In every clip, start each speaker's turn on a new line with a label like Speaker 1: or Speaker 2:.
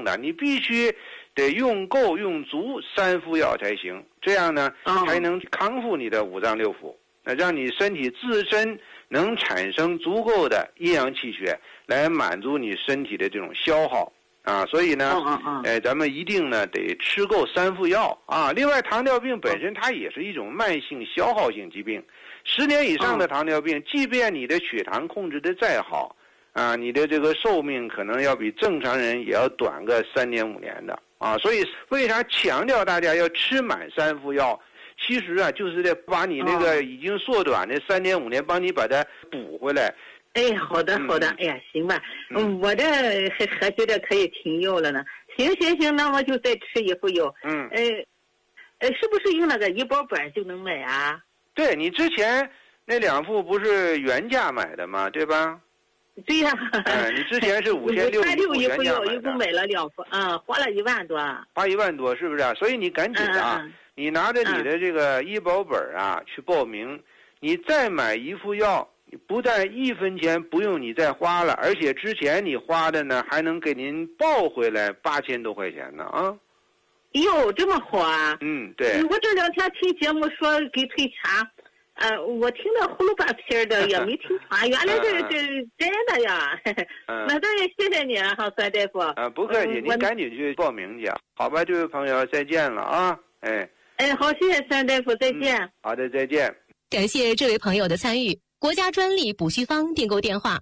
Speaker 1: 正的，你必须得用够用足3副药才行，这样呢才能康复你的五脏六腑，让你身体自身能产生足够的阴阳气血来满足你身体的这种消耗啊。所以呢咱们一定呢得吃够3副药啊。另外糖尿病本身它也是一种慢性消耗性疾病，10年以上的糖尿病即便你的血糖控制的再好啊，你的这个寿命可能要比正常人也要短个3年5年的啊。所以为啥强调大家要吃满3副药，其实啊就是得把你那个已经缩短的3年5年帮你把它补回来。
Speaker 2: 哎，好的好的，哎呀，行吧，我这还觉得可以停药了呢。行，那我就再吃1副药。是不是用那个医保本就能买啊？
Speaker 1: 对，你之前那2副不是原价买的吗？对吧？
Speaker 2: 对呀。
Speaker 1: 你之前是5600
Speaker 2: 一副药，
Speaker 1: 一
Speaker 2: 共买了2副，花了1万多。
Speaker 1: 花1万多是不是啊？所以你赶紧啊，你拿着你的这个医保本啊去报名，你再买1副药。不但1分钱不用你再花了，而且之前你花的呢还能给您报回来8000多块钱呢啊！
Speaker 2: 哟，这么好啊！
Speaker 1: 对。
Speaker 2: 我这2天听节目说给退钱，我听得呼噜巴片的，也没听传，原来这是真的呀！那当然谢谢你啊，孙大夫。
Speaker 1: 不客气，您赶紧去报名去。好吧，这位朋友再见了啊！
Speaker 2: 好，谢谢孙大夫，再见。
Speaker 1: 好的，再见。
Speaker 3: 感谢这位朋友的参与。国家专利补虚方订购电话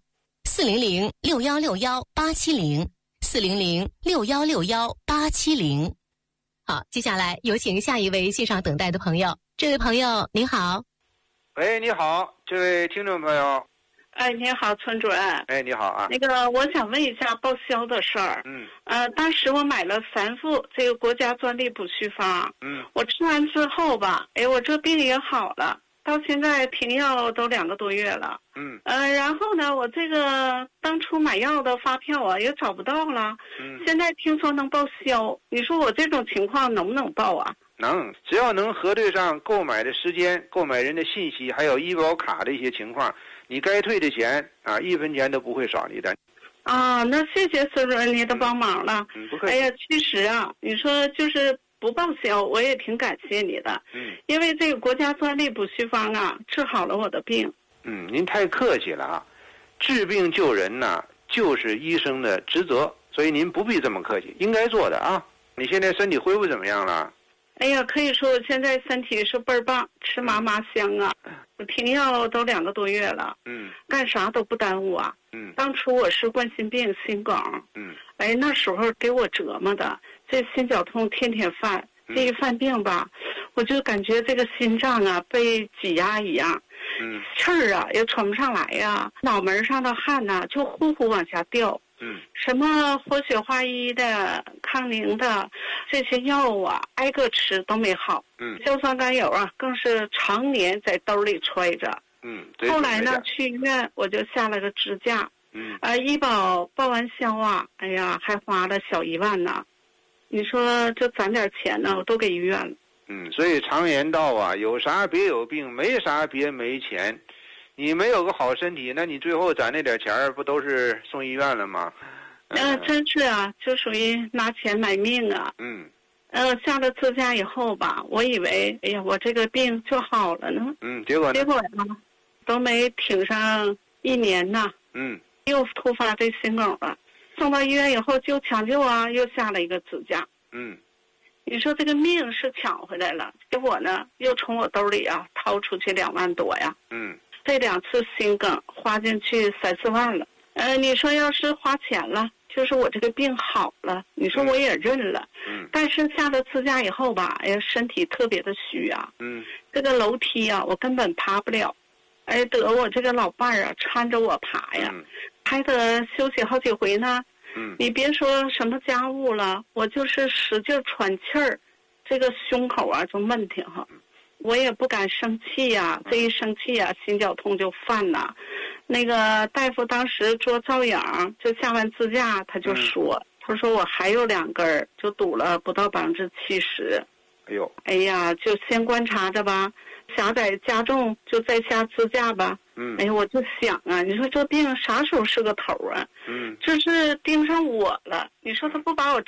Speaker 3: ：400-6161-870，400-6161-870。好，接下来有请下一位线上等待的朋友。这位朋友您好。
Speaker 1: 喂，你好，这位听众朋友。
Speaker 4: 你好，村主任。
Speaker 1: 你好啊。
Speaker 4: 那个，我想问一下报销的事儿。当时我买了3副这个国家专利补虚方。我吃完之后吧，我这病也好了。到现在停药都2个多月了。然后呢，我这个当初买药的发票啊也找不到了。现在听说能报销，你说我这种情况能不能报啊？
Speaker 1: 能，只要能核对上购买的时间、购买人的信息，还有医保卡的一些情况，你该退的钱啊，1分钱都不会少你的。
Speaker 4: 那谢谢孙主任您的帮忙了。
Speaker 1: 不客气。
Speaker 4: 其实啊，你说就是不报销，我也挺感谢你的。因为这个国家专利补虚方啊，治好了我的病。
Speaker 1: 您太客气了啊！治病救人呢，就是医生的职责，所以您不必这么客气，应该做的啊。你现在身体恢复怎么样了？
Speaker 4: 可以说我现在身体是倍儿棒，吃嘛嘛香啊。我停药都2个多月了。干啥都不耽误啊。当初我是冠心病、心梗。那时候给我折磨的，这心绞痛天天犯。这一犯病吧，我就感觉这个心脏啊被挤压一样，气儿啊也喘不上来呀，脑门上的汗呐就呼呼往下掉。什么活血化瘀的、康宁的这些药啊，挨个吃都没好。硝酸甘油啊，更是常年在兜里揣着。后来呢，去医院我就下了个支架。医保报完销啊，还花了小1万呢。你说就攒点钱呢，我都给医院了。
Speaker 1: 所以常言道啊，有啥别有病，没啥别没钱。你没有个好身体，那你最后攒那点钱不都是送医院了吗？
Speaker 4: 真是啊，就属于拿钱买命啊。下了支架以后吧，我以为我这个病就好了呢。
Speaker 1: 结果
Speaker 4: 呢都没挺上1年呢。又突发这心梗了。送到医院以后就抢救啊，又下了一个支架。你说这个命是抢回来了，结果呢又从我兜里啊掏出去2万多呀。这2次心梗花进去3、4万了。你说要是花钱了，就是我这个病好了，你说我也认了。但是下了支架以后吧，身体特别的虚啊。这个楼梯啊我根本爬不了。得我这个老伴儿啊搀着我爬呀。还得休息好几回呢。你别说什么家务了，我就是使劲喘气儿，这个胸口啊就闷挺哈。我也不敢生气呀，这一生气呀，心绞痛就犯呐。那个大夫当时做造影，就下完支架，他就说，他说我还有2根，就堵了不到70%。哎呀，就先观察着吧，狭窄加重就再下支架吧。我就想啊，你说这病啥时候是个头啊？这是盯上我了。你说他不把我